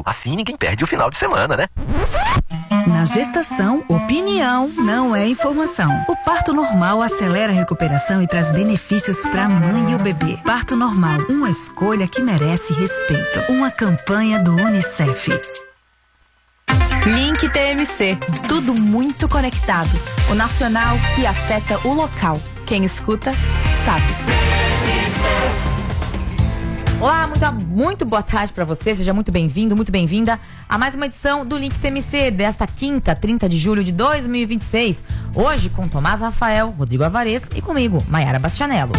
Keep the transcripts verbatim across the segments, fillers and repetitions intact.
médico. Assim ninguém perde o final de semana, né? Na gestação, opinião não é informação. O parto normal acelera a recuperação e traz benefícios para a mãe e o bebê. Parto normal, uma escolha que merece respeito. Uma campanha do Unicef. Link T M C, tudo muito conectado. O nacional que afeta o local. Quem escuta, sabe. Olá, muito, muito boa tarde para você, seja muito bem-vindo, muito bem-vinda a mais uma edição do Link T M C desta quinta, trinta de julho de dois mil e vinte e seis. Hoje com Tomás Rafael, Rodrigo Alvarez e comigo, Maiara Bastianello.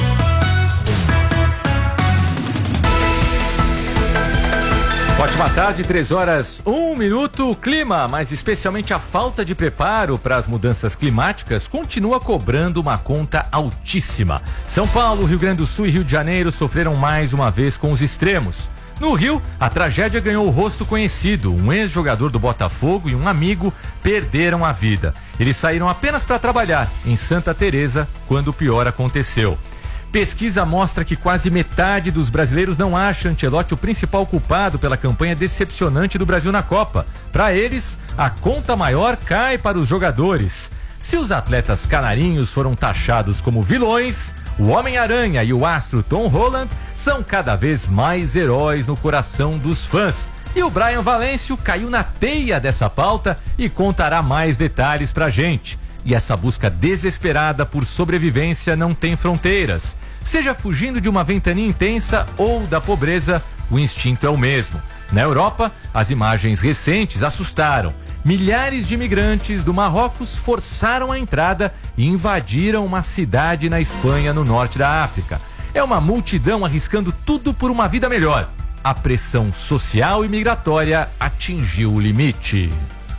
Ótima tarde, três horas, um minuto. O clima, mas especialmente a falta de preparo para as mudanças climáticas, continua cobrando uma conta altíssima. São Paulo, Rio Grande do Sul e Rio de Janeiro sofreram mais uma vez com os extremos. No Rio, a tragédia ganhou o rosto conhecido. Um ex-jogador do Botafogo e um amigo perderam a vida. Eles saíram apenas para trabalhar em Santa Teresa quando o pior aconteceu. Pesquisa mostra que quase metade dos brasileiros não acha Ancelotti o principal culpado pela campanha decepcionante do Brasil na Copa. Para eles, a conta maior cai para os jogadores. Se os atletas canarinhos foram taxados como vilões, o Homem-Aranha e o astro Tom Holland são cada vez mais heróis no coração dos fãs. E o Brian Valêncio caiu na teia dessa pauta e contará mais detalhes pra gente. E essa busca desesperada por sobrevivência não tem fronteiras. Seja fugindo de uma ventania intensa ou da pobreza, o instinto é o mesmo. Na Europa, as imagens recentes assustaram. Milhares de imigrantes do Marrocos forçaram a entrada e invadiram uma cidade na Espanha, no norte da África. É uma multidão arriscando tudo por uma vida melhor. A pressão social e migratória atingiu o limite.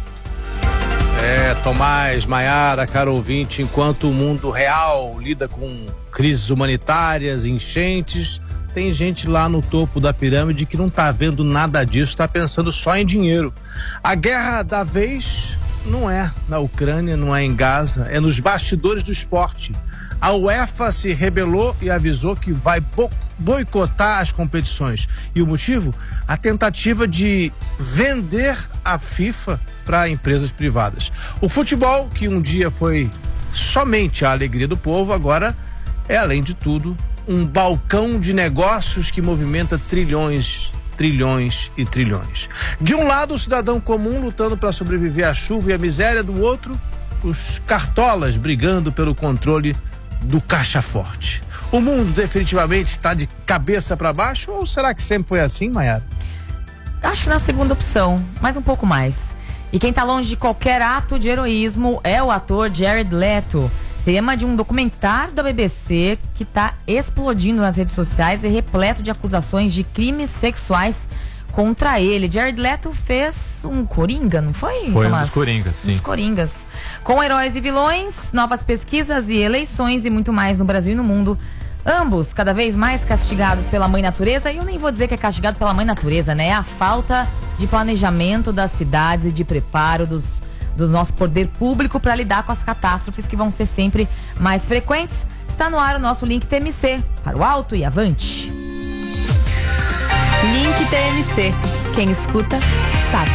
É, Tomás, Maiara, caro ouvinte, enquanto o mundo real lida com crises humanitárias, enchentes, tem gente lá no topo da pirâmide que não tá vendo nada disso, tá pensando só em dinheiro. A guerra da vez não é na Ucrânia, não é em Gaza, é nos bastidores do esporte. A UEFA se rebelou e avisou que vai bo- boicotar as competições. E o motivo? A tentativa de vender a FIFA para empresas privadas. O futebol, que um dia foi somente a alegria do povo, agora é, além de tudo, um balcão de negócios que movimenta trilhões, trilhões e trilhões. De um lado, o cidadão comum lutando para sobreviver à chuva e à miséria, do outro, os cartolas brigando pelo controle do caixa forte. O mundo definitivamente está de cabeça para baixo, ou será que sempre foi assim, Maiara? Acho que na segunda opção, mas um pouco mais. E quem tá longe de qualquer ato de heroísmo é o ator Jared Leto, tema de um documentário da B B C que tá explodindo nas redes sociais e repleto de acusações de crimes sexuais contra ele. Jared Leto fez um Coringa, não foi, Foi Tomás? um dos Coringas, sim. Dos Coringas. Com heróis e vilões, novas pesquisas e eleições e muito mais no Brasil e no mundo. Ambos cada vez mais castigados pela mãe natureza. E eu nem vou dizer que é castigado pela mãe natureza, né? É a falta de planejamento das cidades e de preparo dos, do nosso poder público para lidar com as catástrofes que vão ser sempre mais frequentes. Está no ar o nosso Link T M C. Para o alto e avante. Link T M C, quem escuta, sabe.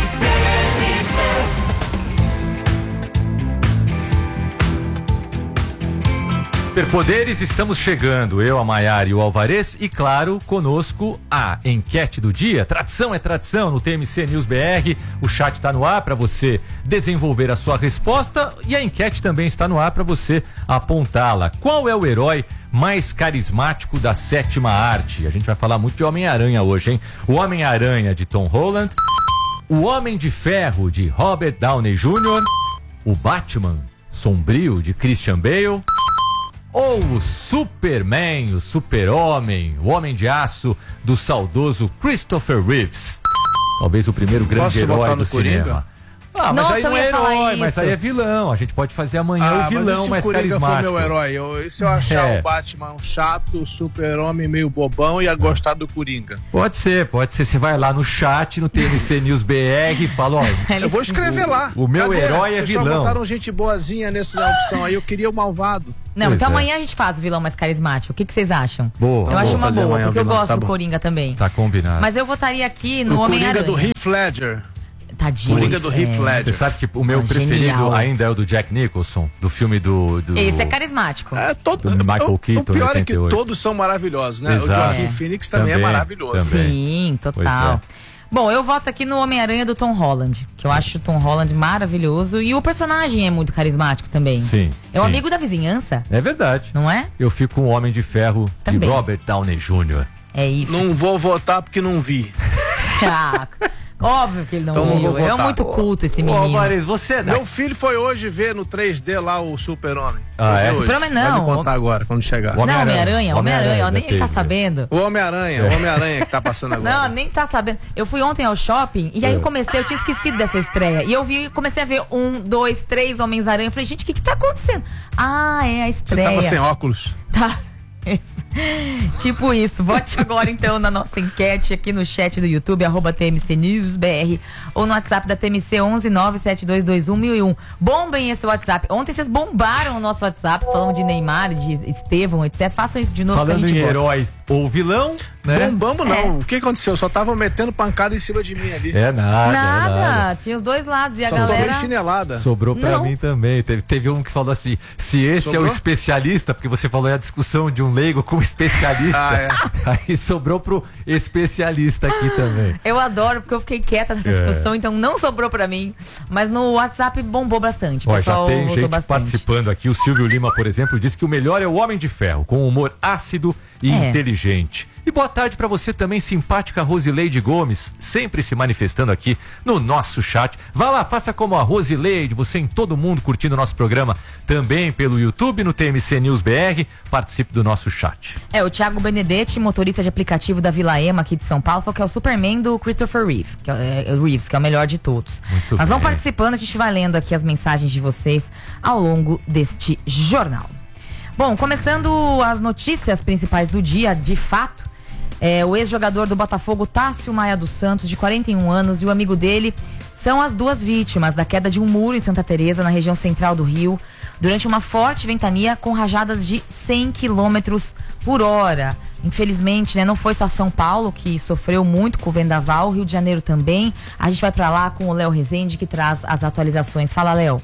Superpoderes, estamos chegando, eu, a Maiara e o Alvarez, e claro, conosco a enquete do dia. Tradição é tradição no T M C News B R, o chat está no ar para você desenvolver a sua resposta e a enquete também está no ar para você apontá-la. Qual é o herói mais carismático da sétima arte? A gente vai falar muito de Homem-Aranha hoje, hein? O Homem-Aranha de Tom Holland, o Homem de Ferro de Robert Downey Júnior, o Batman sombrio de Christian Bale, ou o Superman, o Super-Homem, o Homem de Aço do saudoso Christopher Reeves. Talvez o primeiro grande Posso herói votar do no cinema. Coringa? Ah, mas Nossa, aí não eu é ia falar herói, mas isso. aí é vilão. A gente pode fazer amanhã Ah, o vilão mas e se mais o Coringa carismático. for meu herói? Eu, e se eu achar É. o Batman um chato, o Super-Homem meio bobão e a gostar do Coringa? Pode ser, pode ser. Você vai lá no chat, no T M C News B R e fala, ó... Eu vou escrever lá. O meu Cadê? herói é Vocês só vilão. botaram gente boazinha nessa opção aí, eu queria o malvado. Não, Pois então é. amanhã a gente faz o vilão mais carismático. O que, que vocês acham? Boa. Eu Tá acho bom. uma Fazer boa, amanhã o porque eu vilão, gosto tá do bom. Coringa também. Tá combinado. Mas eu votaria aqui no O Coringa Homem-Aranha. do Heath Ledger. Tadinho. Coringa do Heath É. Ledger. Você sabe que o meu Ah, preferido genial. ainda é o do Jack Nicholson, do filme do... do... Esse é carismático. É, todo, Do Michael o, Keaton, o pior é que oitenta e oito. todos são maravilhosos, né? Exato. O Joaquin É. Phoenix também, Também, é maravilhoso. também. Sim, total. Pois Bom, eu voto aqui no Homem-Aranha do Tom Holland, que eu acho o Tom Holland maravilhoso e o personagem é muito carismático também. Sim, É o sim. amigo da vizinhança, É verdade. não é? Eu fico com o Homem de Ferro Também. de Robert Downey júnior É isso. Não vou votar porque não vi. Ah, óbvio que ele não Então não viu. vou É votar. muito culto esse Ô, menino. Maris, você é da... Meu filho foi hoje ver no três D lá o Super-Homem. Ah, é? Hoje. Super-Homem Vai não. me contar agora, quando chegar. O Não, Homem-Aranha. Homem-Aranha, Homem-Aranha, Homem-Aranha, nem ele tá deve. sabendo. O Homem-Aranha, o Homem-Aranha que tá passando agora. Não, nem tá sabendo. Eu fui ontem ao shopping e aí É. eu comecei, eu tinha esquecido dessa estreia. E eu vi, comecei a ver um, dois, três Homens-Aranha. Eu falei, gente, o que que tá acontecendo? Ah, é a Você estreia. tava sem óculos. Tá. Isso. Tipo isso. Vote agora então na nossa enquete aqui no chat do YouTube, arroba T M C News B R, ou no WhatsApp da T M C onze nove sete dois dois um mil e um. Bombem esse WhatsApp. Ontem vocês bombaram o nosso WhatsApp, falando de Neymar, de Estevão, etcétera. Façam isso de novo que a Falando gente em gosta. heróis ou vilão, né? Bombamos não. É. O que aconteceu? Só tava metendo pancada em cima de mim ali. É nada, é Nada. nada. Tinha os dois lados e a Só tomei galera... chinelada. Sobrou pra Não. mim também. Teve, teve um que falou assim: se esse Sobrou? é o especialista, porque você falou é a discussão de um leigo com um especialista. Ah, é. Aí sobrou pro especialista aqui também. Eu adoro, porque eu fiquei quieta nessa É. discussão, então não sobrou pra mim. Mas no WhatsApp bombou bastante. O Ó, já pessoal tem votou gente bastante. participando aqui. O Silvio Lima, por exemplo, disse que o melhor é o Homem de Ferro, com humor ácido e É. inteligente. E boa tarde pra você também, simpática Rosileide Gomes, sempre se manifestando aqui no nosso chat. Vá lá, faça como a Rosileide, você em todo mundo curtindo o nosso programa, também pelo YouTube, no T M C News B R, participe do nosso chat. É, o Thiago Benedetti, motorista de aplicativo da Vila Ema aqui de São Paulo, falou que é o Superman do Christopher Reeve, que é, é, o Reeves, que é o melhor de todos. Muito Mas vão bem. participando, a gente vai lendo aqui as mensagens de vocês ao longo deste jornal. Bom, começando as notícias principais do dia, de fato, é, o ex-jogador do Botafogo, Tássio Maia dos Santos, de quarenta e um anos, e o amigo dele são as duas vítimas da queda de um muro em Santa Teresa, na região central do Rio, durante uma forte ventania com rajadas de cem quilômetros por hora. Infelizmente, né, não foi só São Paulo que sofreu muito com o vendaval, Rio de Janeiro também. A gente vai pra lá com o Léo Rezende, que traz as atualizações. Fala, Léo.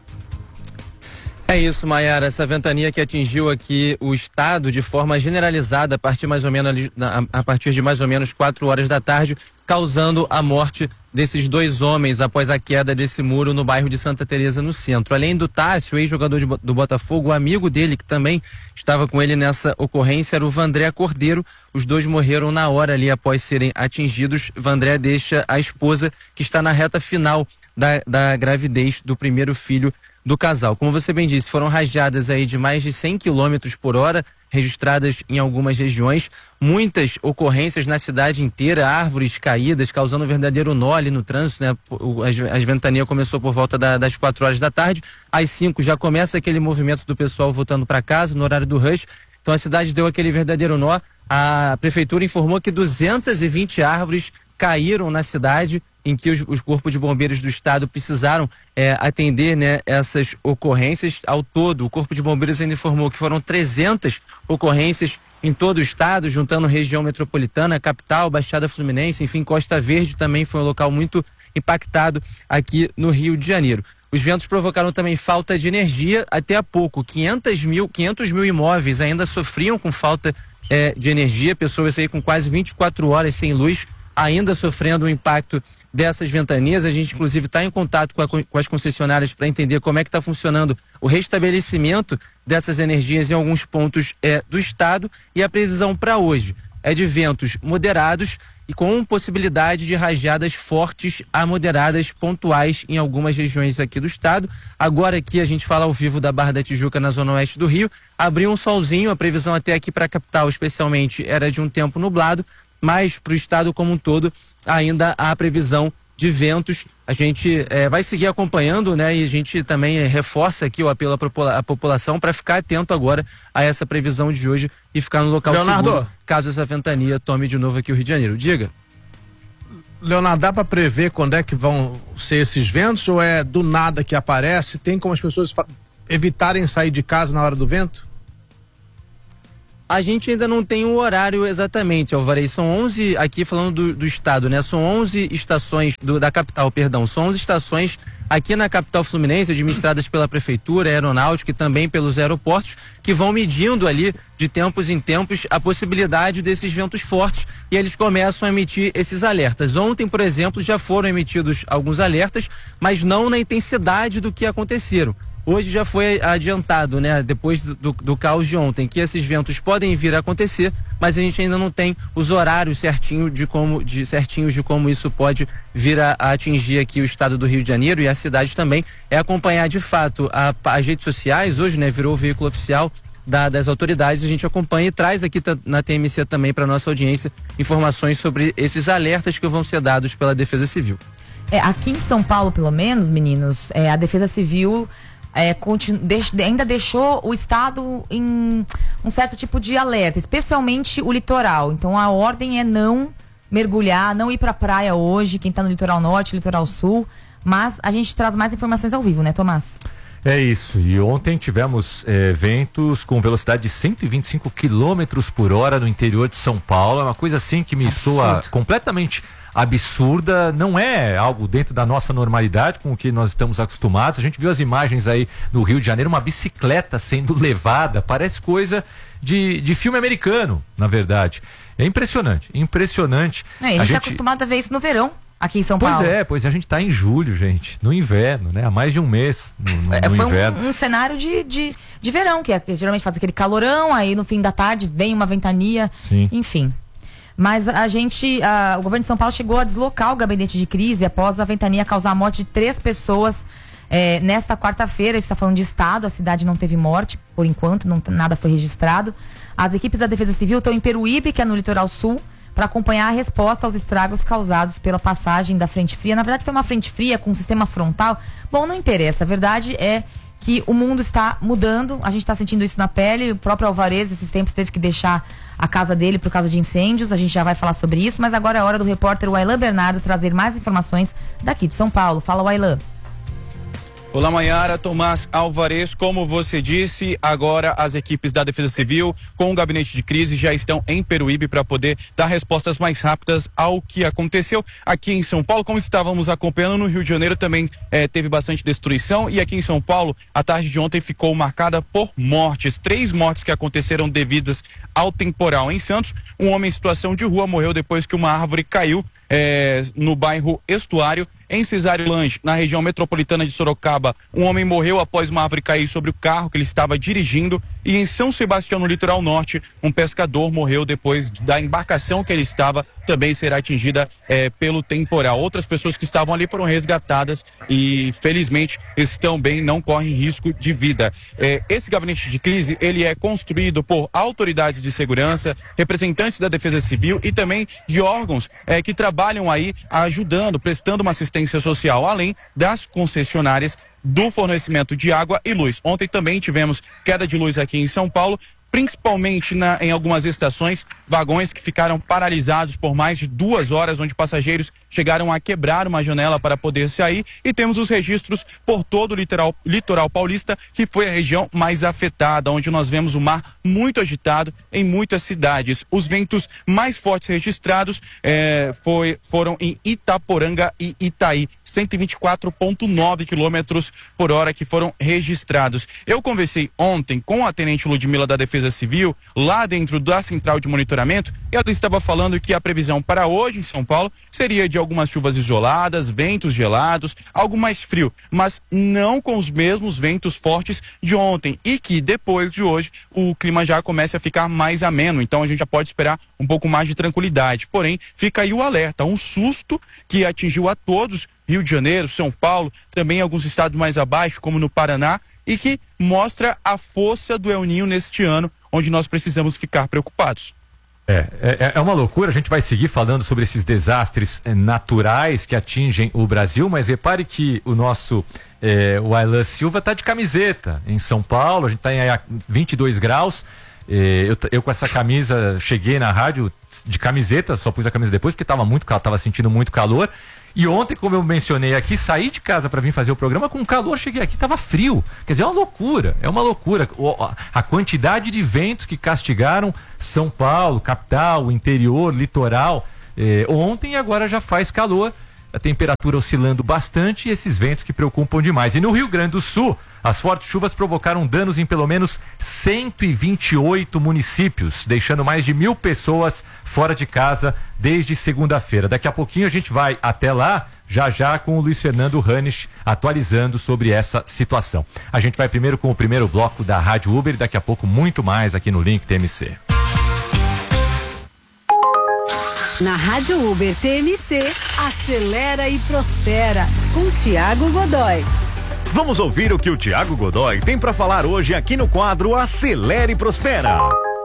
É isso, Maiara, essa ventania que atingiu aqui o estado de forma generalizada a partir, mais ou menos, ali- na- a partir de mais ou menos quatro horas da tarde, causando a morte desses dois homens após a queda desse muro no bairro de Santa Teresa, no centro. Além do Tássio, ex-jogador de Bo- do Botafogo, o amigo dele que também estava com ele nessa ocorrência era o Vandré Cordeiro. Os dois morreram na hora ali após serem atingidos. Vandré deixa a esposa que está na reta final da, da gravidez do primeiro filho do casal. Como você bem disse, foram rajadas aí de mais de cem quilômetros por hora, registradas em algumas regiões, muitas ocorrências na cidade inteira, árvores caídas, causando um verdadeiro nó ali no trânsito, né? O- As, as ventania começou por volta da- das quatro horas da tarde, às cinco já começa aquele movimento do pessoal voltando para casa, no horário do rush, então a cidade deu aquele verdadeiro nó. A prefeitura informou que duzentas e vinte árvores caíram na cidade, em que os, os corpos de bombeiros do estado precisaram é, atender, né, essas ocorrências. Ao todo, o Corpo de Bombeiros ainda informou que foram trezentas ocorrências em todo o estado, juntando região metropolitana, capital, Baixada Fluminense, enfim, Costa Verde também foi um local muito impactado aqui no Rio de Janeiro. Os ventos provocaram também falta de energia. Até há pouco, quinhentos mil, quinhentos mil imóveis ainda sofriam com falta é, de energia, pessoas aí com quase vinte e quatro horas sem luz, ainda sofrendo o impacto dessas ventanias. A gente, inclusive, está em contato com, a, com as concessionárias para entender como é que está funcionando o restabelecimento dessas energias em alguns pontos é, do estado. E a previsão para hoje é de ventos moderados e com possibilidade de rajadas fortes a moderadas pontuais em algumas regiões aqui do estado. Agora aqui a gente fala ao vivo da Barra da Tijuca, na zona oeste do Rio. Abriu um solzinho, a previsão até aqui para a capital especialmente era de um tempo nublado, mas para o estado como um todo ainda há previsão de ventos. A gente eh, vai seguir acompanhando, né? E a gente também eh, reforça aqui o apelo à, popula- à população para ficar atento agora a essa previsão de hoje e ficar no local Leonardo. seguro, caso essa ventania tome de novo aqui o Rio de Janeiro. Diga. Leonardo, dá para prever quando é que vão ser esses ventos ou é do nada que aparece? Tem como as pessoas fa- evitarem sair de casa na hora do vento? A gente ainda não tem um horário exatamente, Alvarez. São onze, aqui falando do, do estado, né? São onze estações, do, da capital, perdão. São onze estações aqui na capital fluminense, administradas pela prefeitura, aeronáutica e também pelos aeroportos, que vão medindo ali, de tempos em tempos, a possibilidade desses ventos fortes, e eles começam a emitir esses alertas. Ontem, por exemplo, já foram emitidos alguns alertas, mas não na intensidade do que aconteceram. Hoje já foi adiantado, né, depois do, do, do caos de ontem, que esses ventos podem vir a acontecer, mas a gente ainda não tem os horários certinho de como, de, certinhos de como isso pode vir a, a atingir aqui o estado do Rio de Janeiro e a cidade também. É acompanhar de fato a, as redes sociais, hoje, né, virou o veículo oficial da, das autoridades, a gente acompanha e traz aqui na T M C também para nossa audiência informações sobre esses alertas que vão ser dados pela Defesa Civil. É, aqui em São Paulo, pelo menos, meninos, é, a Defesa Civil É, continu, deix, ainda deixou o estado em um certo tipo de alerta, especialmente o litoral. Então a ordem é não mergulhar, não ir pra praia hoje, quem tá no litoral norte, litoral sul, mas a gente traz mais informações ao vivo, né, Tomás? É isso, e ontem tivemos é, ventos com velocidade de cento e vinte e cinco quilômetros por hora no interior de São Paulo. É uma coisa assim que me Absurdo. soa completamente absurda, não é algo dentro da nossa normalidade com o que nós estamos acostumados. A gente viu as imagens aí no Rio de Janeiro, uma bicicleta sendo levada, parece coisa de, de filme americano, na verdade. É impressionante, impressionante. É, a gente está acostumado a ver isso no verão, aqui em São Paulo. Pois é, pois a gente está em julho, gente, no inverno, né? Há mais de um mês no, no, é, no foi inverno. Um, um cenário de, de, de verão, que, é, que geralmente faz aquele calorão, aí no fim da tarde vem uma ventania, Sim. enfim. Mas a gente, a, o governo de São Paulo chegou a deslocar o gabinete de crise após a ventania causar a morte de três pessoas é, nesta quarta-feira. A gente está falando de estado, a cidade não teve morte, por enquanto, não, nada foi registrado. As equipes da Defesa Civil estão em Peruíbe, que é no litoral sul, para acompanhar a resposta aos estragos causados pela passagem da frente fria. Na verdade foi uma frente fria com um sistema frontal. Bom, não interessa, a verdade é que o mundo está mudando, a gente está sentindo isso na pele. O próprio Alvarez, esses tempos, teve que deixar a casa dele por causa de incêndios, a gente já vai falar sobre isso, mas agora é hora do repórter Wailan Bernardo trazer mais informações daqui de São Paulo. Fala, Wailan. Olá, Maiara, Tomás, Alvarez, como você disse, agora as equipes da Defesa Civil com o gabinete de crise já estão em Peruíbe para poder dar respostas mais rápidas ao que aconteceu aqui em São Paulo. Como estávamos acompanhando, no Rio de Janeiro também eh, teve bastante destruição, e aqui em São Paulo a tarde de ontem ficou marcada por mortes, três mortes que aconteceram devidas ao temporal. Em Santos, um homem em situação de rua morreu depois que uma árvore caiu eh, no bairro Estuário. Em Cesário Lange, na região metropolitana de Sorocaba, um homem morreu após uma árvore cair sobre o carro que ele estava dirigindo. E em São Sebastião, no litoral norte, um pescador morreu depois da embarcação que ele estava também ser atingida eh, pelo temporal. Outras pessoas que estavam ali foram resgatadas e, felizmente, estão bem, não correm risco de vida. Eh, esse gabinete de crise, ele é construído por autoridades de segurança, representantes da Defesa Civil e também de órgãos eh, que trabalham aí ajudando, prestando uma assistência social, além das concessionárias do fornecimento de água e luz. Ontem também tivemos queda de luz aqui em São Paulo, principalmente na, em algumas estações, vagões que ficaram paralisados por mais de duas horas, onde passageiros chegaram a quebrar uma janela para poder sair, e temos os registros por todo o litoral, litoral paulista, que foi a região mais afetada, onde nós vemos o mar muito agitado em muitas cidades. Os ventos mais fortes registrados eh, foi, foram em Itaporanga e Itaí, cento e vinte e quatro vírgula nove quilômetros por hora que foram registrados. Eu conversei ontem com a tenente Ludmila da Defesa Civil, lá dentro da central de monitoramento, e ela estava falando que a previsão para hoje em São Paulo seria de algumas chuvas isoladas, ventos gelados, algo mais frio, mas não com os mesmos ventos fortes de ontem, e que depois de hoje o clima já começa a ficar mais ameno, então a gente já pode esperar um pouco mais de tranquilidade. Porém, fica aí o alerta, um susto que atingiu a todos, Rio de Janeiro, São Paulo, também alguns estados mais abaixo, como no Paraná, e que mostra a força do El Niño neste ano, onde nós precisamos ficar preocupados. É, é, é uma loucura, a gente vai seguir falando sobre esses desastres eh, naturais que atingem o Brasil, mas repare que o nosso eh, Wailan Silva está de camiseta em São Paulo, a gente está em vinte e dois graus, eh, eu, eu com essa camisa cheguei na rádio de camiseta, só pus a camisa depois porque estava muito, estava sentindo muito calor. E ontem, como eu mencionei aqui, saí de casa para vir fazer o programa com calor, cheguei aqui, tava frio. Quer dizer, é uma loucura, é uma loucura. A quantidade de ventos que castigaram São Paulo, capital, interior, litoral, eh, ontem e agora já faz calor. A temperatura oscilando bastante e esses ventos que preocupam demais. E no Rio Grande do Sul, as fortes chuvas provocaram danos em pelo menos cento e vinte e oito municípios, deixando mais de mil pessoas fora de casa desde segunda-feira. Daqui a pouquinho a gente vai até lá, já já com o Luiz Fernando Hanisch atualizando sobre essa situação. A gente vai primeiro com o primeiro bloco da Rádio Uber e daqui a pouco muito mais aqui no Link T M C. Na Rádio Uber T M C, acelera e prospera, com Tiago Godoy. Vamos ouvir o que o Tiago Godoy tem para falar hoje aqui no quadro Acelera e Prospera.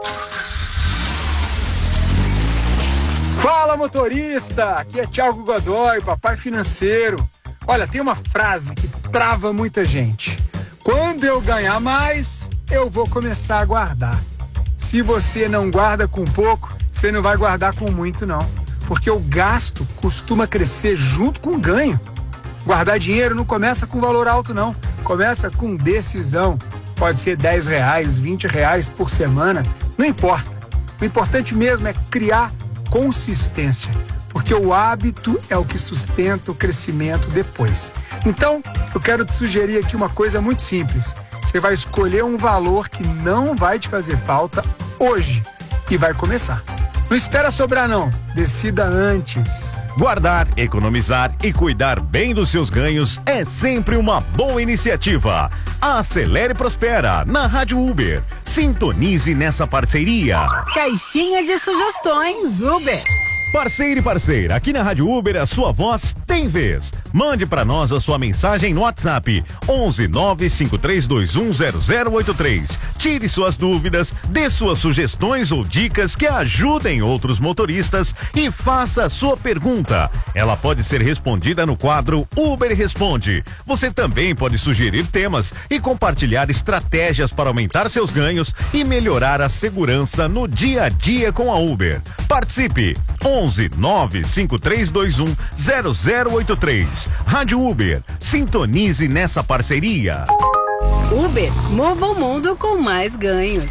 Fala, motorista! Aqui é Tiago Godoy, papai financeiro. Olha, tem uma frase que trava muita gente. Quando eu ganhar mais, eu vou começar a guardar. Se você não guarda com pouco, você não vai guardar com muito, não. Porque o gasto costuma crescer junto com o ganho. Guardar dinheiro não começa com valor alto, não. Começa com decisão. Pode ser dez reais, vinte reais por semana. Não importa. O importante mesmo é criar consistência. Porque o hábito é o que sustenta o crescimento depois. Então, eu quero te sugerir aqui uma coisa muito simples. Você vai escolher um valor que não vai te fazer falta hoje e vai começar. Não espera sobrar, não. Decida antes. Guardar, economizar e cuidar bem dos seus ganhos é sempre uma boa iniciativa. Acelere e Prospera na Rádio Uber. Sintonize nessa parceria. Caixinha de sugestões Uber. Parceiro e parceira, aqui na Rádio Uber a sua voz tem vez. Mande para nós a sua mensagem no WhatsApp onze nove cinco três dois um zero zero oito três. Tire suas dúvidas, dê suas sugestões ou dicas que ajudem outros motoristas e faça a sua pergunta. Ela pode ser respondida no quadro Uber Responde. Você também pode sugerir temas e compartilhar estratégias para aumentar seus ganhos e melhorar a segurança no dia a dia com a Uber. Participe! onze nove cinco três dois um zero zero oito três. Rádio Uber, sintonize nessa parceria. Uber, mova o mundo com mais ganhos.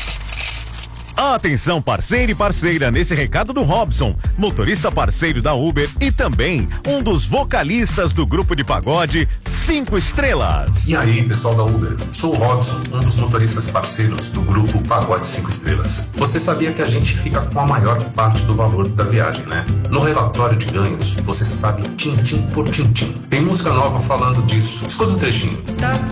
Atenção, parceiro e parceira, nesse recado do Robson, motorista parceiro da Uber e também um dos vocalistas do grupo de pagode Cinco Estrelas. E aí, pessoal da Uber, sou o Robson, um dos motoristas parceiros do grupo Pagode Cinco Estrelas. Você sabia que a gente fica com a maior parte do valor da viagem, né? No relatório de ganhos, você sabe tintim por tintim. Tem música nova falando disso. Escuta um trechinho. Tá